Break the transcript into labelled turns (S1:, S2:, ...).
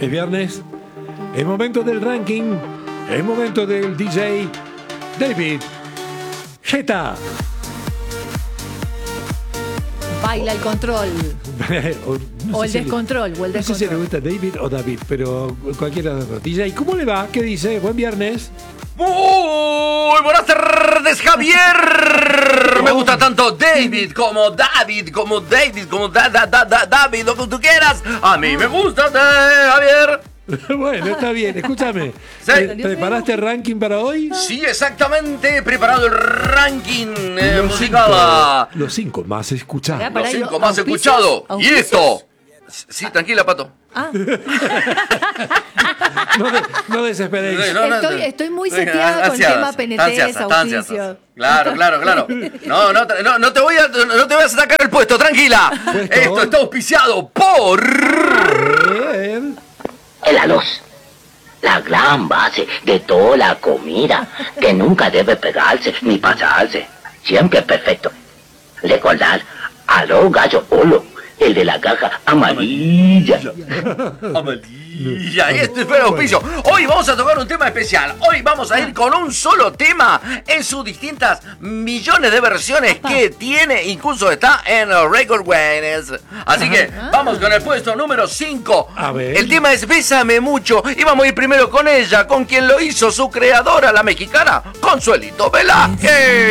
S1: Es viernes, es momento del ranking, es momento del DJ David Guetta.
S2: Baila el control.
S1: No
S2: El
S1: sé
S2: descontrol.
S1: No sé si le gusta David o David, pero cualquiera de los dos. DJ, ¿cómo le va? ¿Qué dice? Buen viernes.
S3: Muy buenas tardes, Javier. Me gusta tanto David como David, como David, como David, lo que tú quieras. A mí me gusta, Javier.
S1: Bueno, está bien, escúchame.
S3: Sí.
S1: ¿Preparaste el ranking para hoy?
S3: Sí, exactamente. He preparado el ranking
S1: Los
S3: musical.
S1: los 5 más escuchados.
S2: Pará,
S3: Los 5 más
S2: ¿auspicios?
S3: escuchados. Y
S2: ¿Auspicios?
S3: esto. Sí, tranquila, Pato.
S1: No desesperéis.
S3: No,
S2: Estoy muy seteada con el tema PNTs, auspicios.
S3: Claro. No te voy a sacar el puesto, tranquila.
S1: ¿Puesto?
S3: Esto está auspiciado por...
S1: Bien.
S4: El arroz, la gran base de toda la comida, que nunca debe pegarse ni pasarse, siempre perfecto. Recordar, arroz gallo polo, el de la caja amarilla.
S3: Amarilla, este fue el auspicio. Hoy vamos a tocar un tema especial. Hoy vamos a ir con un solo tema en sus distintas millones de versiones que tiene. Incluso está en Record Winners. Así que vamos con el puesto número 5.
S1: A ver.
S3: El tema es Bésame Mucho. Y vamos a ir primero con ella, con quien lo hizo, su creadora, la mexicana, Consuelito Velázquez.